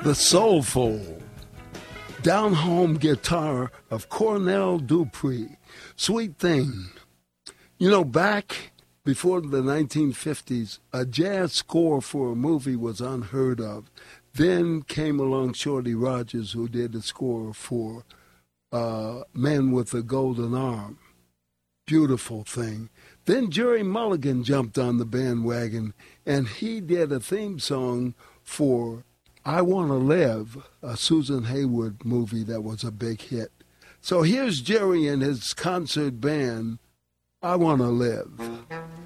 the soulful, down-home guitar of Cornell Dupree. Sweet Thing. You know, back before the 1950s, a jazz score for a movie was unheard of. Then came along Shorty Rogers, who did the score for Man with a Golden Arm. Beautiful thing. Then Jerry Mulligan jumped on the bandwagon, and he did a theme song for I Want to Live, a Susan Hayward movie that was a big hit. So here's Jerry and his concert band, I Want to Live.